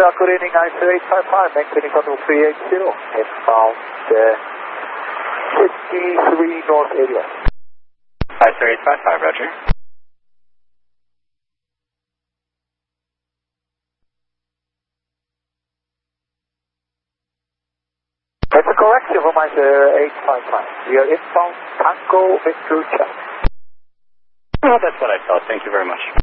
good evening, ISO 855, maintaining control 380, inbound 53 North area. ISO 855, roger. That's a correction from ISO 855. We are inbound Tango Victor Chuck. Well, that's what I thought. Thank you very much.